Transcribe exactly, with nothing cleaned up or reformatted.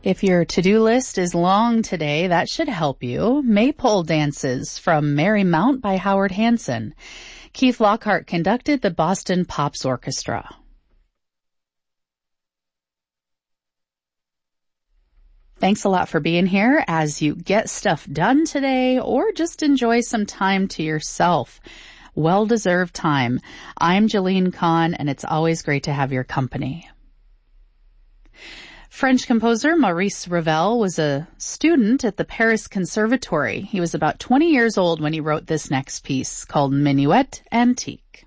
If your to-do list is long today, that should help you. Maypole Dances from Merry Mount by Howard Hanson. Keith Lockhart conducted the Boston Pops Orchestra. Thanks a lot for being here as you get stuff done today or just enjoy some time to yourself. Well-deserved time. I'm Jolene Kahn, and it's always great to have your company. French composer Maurice Ravel was a student at the Paris Conservatory. He was about twenty years old when he wrote this next piece called Minuet Antique.